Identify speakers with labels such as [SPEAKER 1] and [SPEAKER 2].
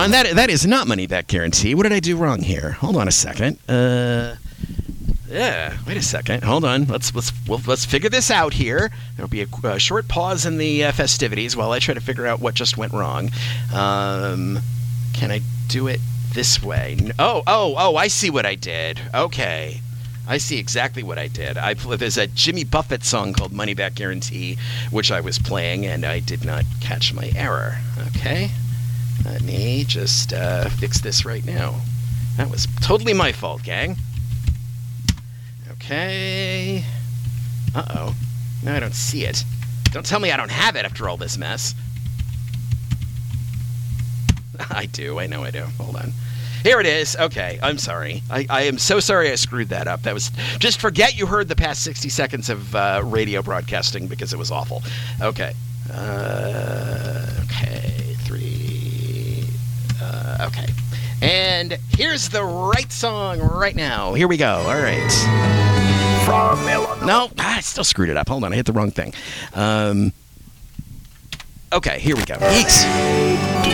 [SPEAKER 1] on. That is not money back guarantee. What did I do wrong here? Hold on a second. Yeah, wait a second. Hold on. Let's figure this out here. There'll be a short pause in the festivities while I try to figure out what just went wrong. Can I do it this way? Oh, I see what I did. Okay. I see exactly what I did. There's a Jimmy Buffett song called Money Back Guarantee, which I was playing, and I did not catch my error. Okay. Let me just fix this right now. That was totally my fault, gang. Okay. Uh-oh. No, I don't see it. Don't tell me I don't have it after all this mess. I do. I know I do. Hold on. Here it is. Okay. I'm sorry. I am so sorry I screwed that up. That was... Just forget you heard the past 60 seconds of radio broadcasting because it was awful. Okay. Okay. 3... okay. And here's the right song right now. Here we go. All right. From Illinois. No, I still screwed it up. Hold on, I hit the wrong thing. Okay, here we go. Yeet.